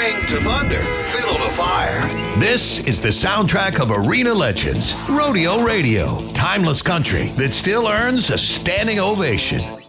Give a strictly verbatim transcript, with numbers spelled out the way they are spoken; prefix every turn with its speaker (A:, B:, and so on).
A: Twang to thunder, fiddle to fire. This is the soundtrack of Arena Legends, Rodeo Radio. Timeless country that still earns a standing ovation.